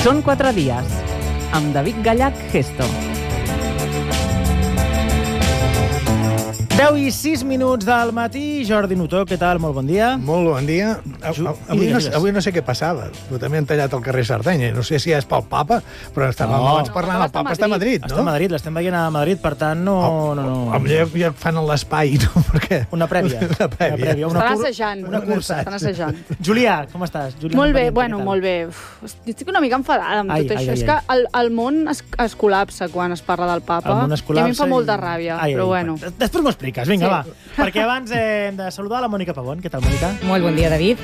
Són 4 dies, amb David Gallach Gesto. 10 i 6 minuts del matí. Jordi Nutó, què tal? Molt bon dia. Molt bon dia. Avui no sé què passava, però també han tallat el carrer Sardenya. No sé si és pel papa, però estàvem abans parlant. El papa està a Madrid, no? Està a Madrid, l'estem veient a Madrid, per tant, no. Ja fan l'espai, no? Perquè... Una prèvia. Estan assajant. Una cursa. Estan assajant. Julià, com estàs? Molt bé, molt bé. Estic una mica enfadada amb tot això. És que el món es col·lapsa quan es parla del papa. I a mi em fa molta ràbia, però bueno. Després m'ho expliques. Vinga, va. Perquè abans hem de saludar la Mònica Pavón. Què tal, Mònica? Molt bon dia, David.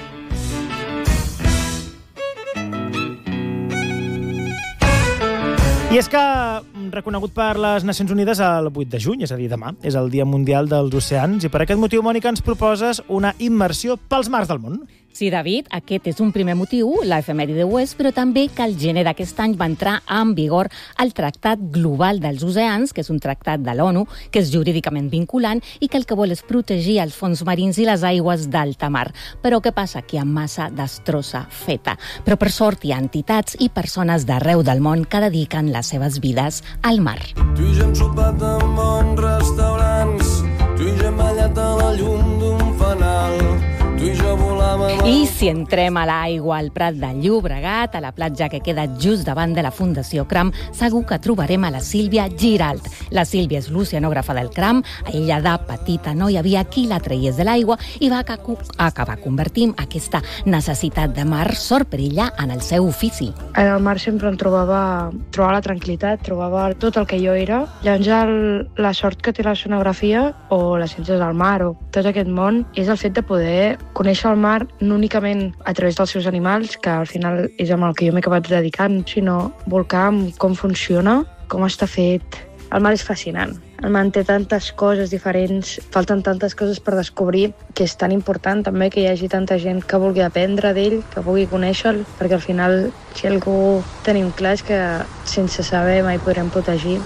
I és que, reconegut per les Nacions Unides el 8 de juny, és a dir, demà, és el Dia Mundial dels Oceans, i per aquest motiu, Mònica, ens proposes una immersió pels mars del món. Sí, David, aquest és un primer motiu, l'efemèride ho és, però també que al gener d'aquest any va entrar en vigor el Tractat Global dels Oceans, que és un tractat de l'ONU, que és jurídicament vinculant i que el que vol és protegir els fons marins i les aigües d'alta mar. Però què passa? Que hi ha massa destrossa feta. Però per sort hi ha entitats i persones d'arreu del món que dediquen les seves vides al mar. Tu i jo hem sopat en bons restaurants, tu i jo hem ballat a la llum d'un fanal, tu i jo volàvem... I si entrem a l'aigua al Prat de Llobregat, a la platja que queda just davant de la Fundació CRAM, segur que trobarem a la Sílvia Giralt. La Sílvia és l'oceanògrafa del CRAM. A ella de petita no hi havia qui la traies de l'aigua i va acabar convertint aquesta necessitat de mar, sort per ella, en el seu ofici. En el mar sempre em trobava la tranquil·litat, trobava tot el que jo era. Llavors la sort que té l'oceanografia o les ciències del mar o tot aquest món és el fet de poder conèixer el mar no únicament a través dels seus animals, que al final és amb el que jo m'he acabat dedicant, sinó volcar amb com funciona, com està fet. El mar és fascinant. El mar té tantes coses diferents, falten tantes coses per descobrir, que és tan important també que hi hagi tanta gent que vulgui aprendre d'ell, que vulgui conèixer-lo, perquè al final, si algú tenim clar és que sense saber mai podrem protegir.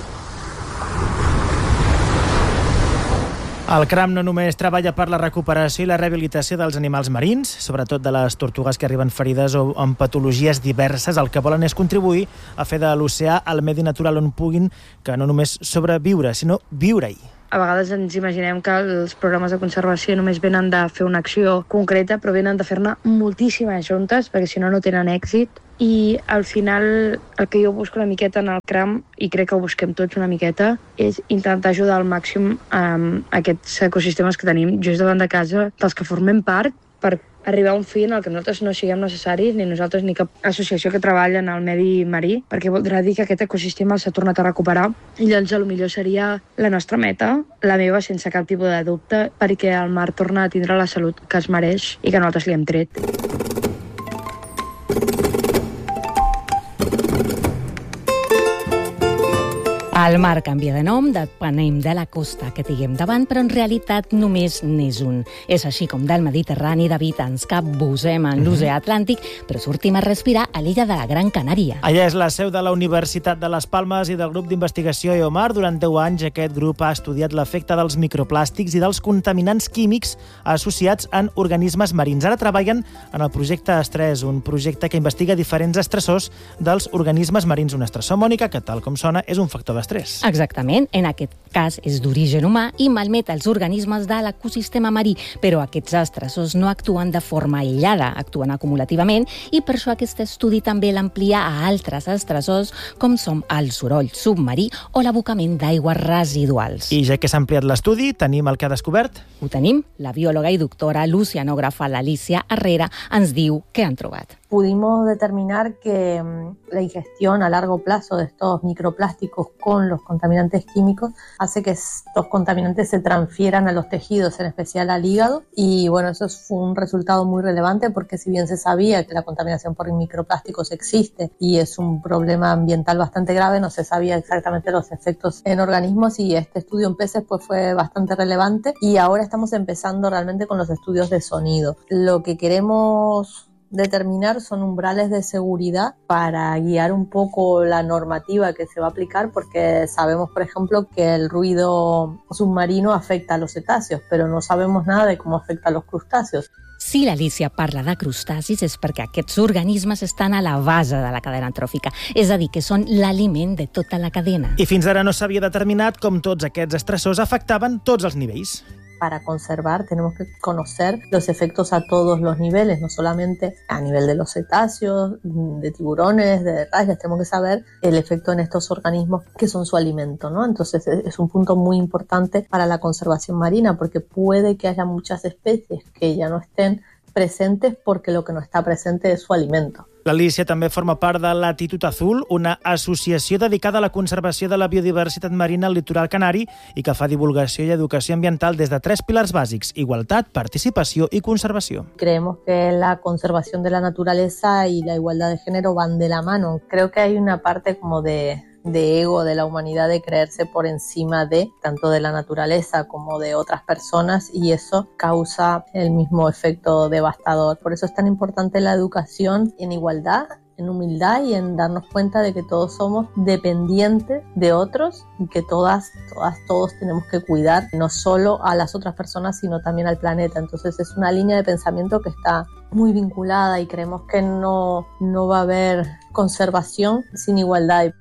El CRAM no només treballa per la recuperació i la rehabilitació dels animals marins, sobretot de les tortugues que arriben ferides o amb patologies diverses. El que volen és contribuir a fer de l'oceà el medi natural on puguin, que no només sobreviure, sinó viure-hi. A vegades ens imaginem que els programes de conservació només venen de fer una acció concreta, però venen de fer-ne moltíssimes juntes, perquè si no, no tenen èxit. I al final el que jo busco una miqueta en el CRAM, i crec que ho busquem tots una miqueta, és intentar ajudar al màxim a aquests ecosistemes que tenim just davant de casa, dels que formem part, per arribar a un fi en el que nosaltres no siguem necessaris, ni nosaltres ni cap associació que treballa en el medi marí, perquè voldrà dir que aquest ecosistema s'ha tornat a recuperar. I llavors potser seria la nostra meta, la meva sense cap tipus de dubte, perquè el mar torna a tindre la salut que es mereix i que nosaltres li hem tret. El mar canvia de nom, depenem de la costa que tinguem davant, però en realitat només n'és un. És així com del Mediterrani, David, ens capbussem en l'oceà Atlàntic, però sortim a respirar a l'illa de la Gran Canària. Allà és la seu de la Universitat de les Palmes i del grup d'investigació EOMAR. Durant 10 anys aquest grup ha estudiat l'efecte dels microplàstics i dels contaminants químics associats en organismes marins. Ara treballen en el projecte Estrès, un projecte que investiga diferents estressors dels organismes marins. Un estressor, Mònica, que tal com sona, és un factor d'estrès. Exactament. En aquest cas és d'origen humà i malmet els organismes de l'ecosistema marí, però aquests estressors no actuen de forma aïllada, actuen acumulativament, i per això aquest estudi també l'amplia a altres estressors com són el soroll submarí o l'abocament d'aigües residuals. I ja que s'ha ampliat l'estudi, tenim el que ha descobert? Ho tenim. La biòloga i doctora l'oceanògrafa l'Alicia Herrera ens diu què han trobat. Pudimos determinar que la ingestión a largo plazo de estos microplásticos con los contaminantes químicos hace que estos contaminantes se transfieran a los tejidos, en especial al hígado. Y bueno, eso fue un resultado muy relevante porque si bien se sabía que la contaminación por microplásticos existe y es un problema ambiental bastante grave, no se sabía exactamente los efectos en organismos, y este estudio en peces pues fue bastante relevante, y ahora estamos empezando realmente con los estudios de sonido. Lo que queremos determinar son umbrales de seguridad para guiar un poco la normativa que se va a aplicar, porque sabemos, por ejemplo, que el ruido submarino afecta a los cetáceos, pero no sabemos nada de cómo afecta a los crustáceos. Si l'Alícia parla de crustacis és perquè aquests organismes estan a la base de la cadena tròfica, és a dir, que són l'aliment de tota la cadena. I fins ara no s'havia determinat com tots aquests estressors afectaven tots els nivells. Para conservar tenemos que conocer los efectos a todos los niveles, no solamente a nivel de los cetáceos, de tiburones, de rayas, tenemos que saber el efecto en estos organismos que son su alimento, ¿no? Entonces es un punto muy importante para la conservación marina porque puede que haya muchas especies que ya no estén presentes porque lo que no está presente es su alimento. L'Alícia també forma part de Latitud Azul, una associació dedicada a la conservació de la biodiversitat marina al litoral canari i que fa divulgació i educació ambiental des de 3 pilars bàsics: igualtat, participació i conservació. Creemos que la conservación de la naturaleza y la igualdad de género van de la mano. Creo que hay una parte como de ego de la humanidad de creerse por encima de tanto de la naturaleza como de otras personas y eso causa el mismo efecto devastador. Por eso es tan importante la educación en igualdad, en humildad y en darnos cuenta de que todos somos dependientes de otros y que todos tenemos que cuidar no solo a las otras personas sino también al planeta. Entonces es una línea de pensamiento que está muy vinculada y creemos que no va a haber conservación sin igualdad.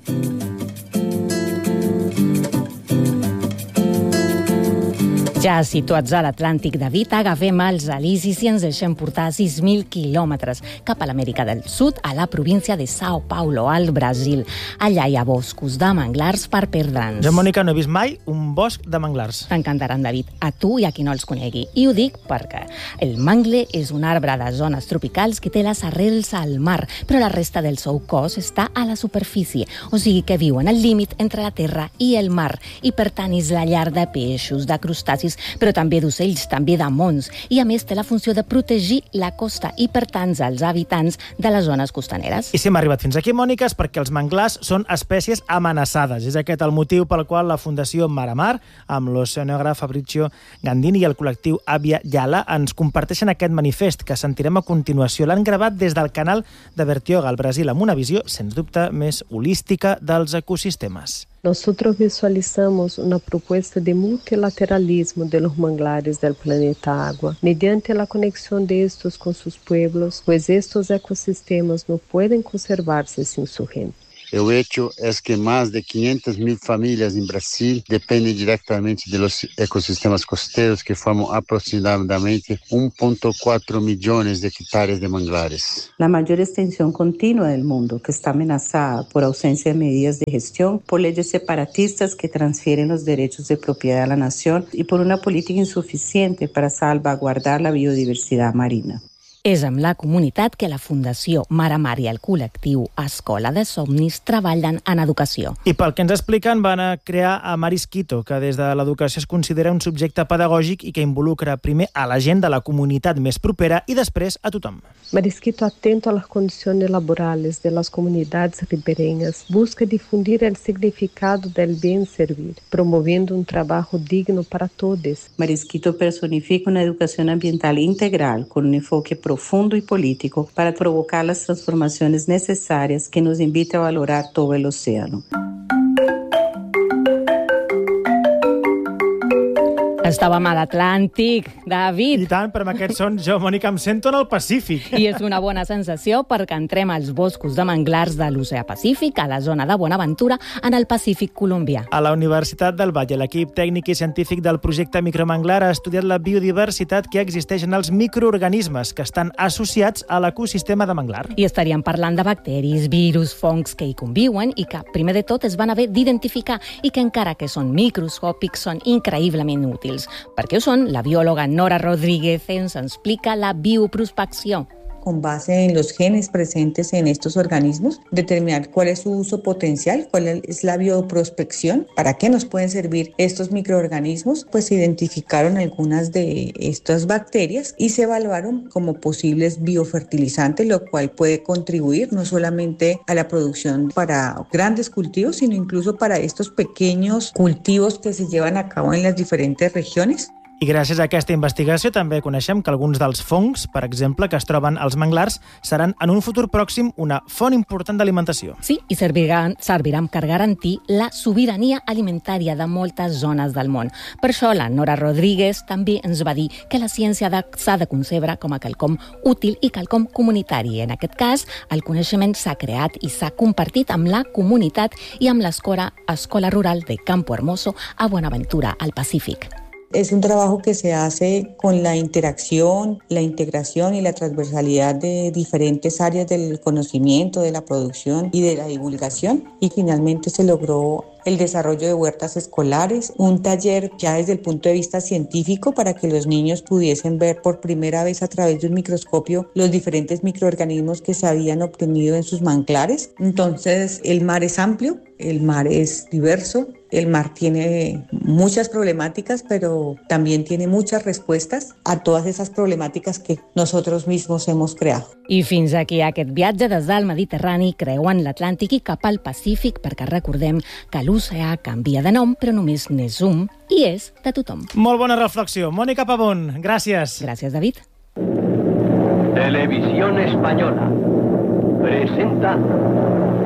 Ja situats a l'Atlàntic, David, agafem els alicis i ens deixem portar 6.000 quilòmetres cap a l'Amèrica del Sud, a la província de São Paulo, al Brasil. Allà hi ha boscos de manglars per perdre'ns. Jo, Mònica, no he vist mai un bosc de manglars. T'encantaran, David, a tu i a qui no els conegui. I ho dic perquè el mangle és un arbre de zones tropicals que té les arrels al mar, però la resta del seu cos està a la superfície, o sigui que viu en el límit entre la terra i el mar, i per tant és la llar de peixos, de crustacis, però també d'ocells, també de mons, i a més té la funció de protegir la costa i per tant els habitants de les zones costaneres. I si hem arribat fins aquí, Mònica, és perquè els manglars són espècies amenaçades. És aquest el motiu pel qual la Fundació Mar a Mar, amb l'oceanògraf Fabrizio Gandini i el col·lectiu Avia Yala, ens comparteixen aquest manifest que sentirem a continuació. L'han gravat des del canal de Bertioga, al Brasil, amb una visió, sens dubte, més holística dels ecosistemes. Nosotros visualizamos una propuesta de multilateralismo de los manglares del planeta agua, mediante la conexión de estos con sus pueblos, pues estos ecosistemas no pueden conservarse sin su gente. El hecho es que más de 500.000 familias en Brasil dependen directamente de los ecosistemas costeros que forman aproximadamente 1.4 millones de hectáreas de manglares. La mayor extensión continua del mundo, que está amenazada por ausencia de medidas de gestión, por leyes separatistas que transfieren los derechos de propiedad a la nación y por una política insuficiente para salvaguardar la biodiversidad marina. És amb la comunitat que la Fundació Mar a Mar i el col·lectiu Escola de Somnis treballen en educació. I pel que ens expliquen, van a crear a Marisquito, que des de l'educació es considera un subjecte pedagògic i que involucra primer a la gent de la comunitat més propera i després a tothom. Marisquito, atento a las condiciones laborales de las comunidades ribereñas, busca difundir el significado del bien servir, promoviendo un trabajo digno para todos. Marisquito personifica una educación ambiental integral con un enfoque profundo y político para provocar las transformaciones necesarias que nos invite a valorar todo el océano. Estàvem a l'Atlàntic, David. I tant, però amb aquests sons jo, Mònica, em sento en el Pacífic. I és una bona sensació perquè entrem als boscos de manglars de l'Oceà Pacífic, a la zona de Bonaventura, en el Pacífic colombià. A la Universitat del Valle, l'equip tècnic i científic del projecte Micromanglar ha estudiat la biodiversitat que existeix en els microorganismes que estan associats a l'ecosistema de manglar. I estaríem parlant de bacteris, virus, fongs que hi conviuen i que, primer de tot, es van haver d'identificar i que, encara que són microscòpics, són increïblement útils. Perquè ho són, la biòloga Nora Rodríguez ens explica la bioprospecció. Con base en los genes presentes en estos organismos, determinar cuál es su uso potencial, cuál es la bioprospección, para qué nos pueden servir estos microorganismos, pues se identificaron algunas de estas bacterias y se evaluaron como posibles biofertilizantes, lo cual puede contribuir no solamente a la producción para grandes cultivos, sino incluso para estos pequeños cultivos que se llevan a cabo en las diferentes regiones. I gràcies a aquesta investigació també coneixem que alguns dels fongs, per exemple, que es troben als manglars, seran en un futur pròxim una font important d'alimentació. Sí, i serviran per garantir la sobirania alimentària de moltes zones del món. Per això la Nora Rodríguez també ens va dir que la ciència s'ha de concebre com a quelcom útil i quelcom comunitari. En aquest cas, el coneixement s'ha creat i s'ha compartit amb la comunitat i amb l'escola rural de Campo Hermoso a Buenaventura, al Pacífic. Es un trabajo que se hace con la interacción, la integración y la transversalidad de diferentes áreas del conocimiento, de la producción y de la divulgación. Y finalmente se logró el desarrollo de huertas escolares, un taller ya desde el punto de vista científico para que los niños pudiesen ver por primera vez a través de un microscopio los diferentes microorganismos que se habían obtenido en sus manglares. Entonces, el mar es amplio, el mar es diverso, el mar tiene muchas problemáticas, pero también tiene muchas respuestas a todas esas problemàtiques que nosotros mismos hemos creado. I fins aquí aquest viatge des del Mediterrani creuant l'Atlàntic i cap al Pacífic, perquè recordem que l'oceà canvia de nom, però només n'és un i és de tothom. Molt bona reflexió. Mònica Pavón, gràcies. Gràcies, David. Televisión Española presenta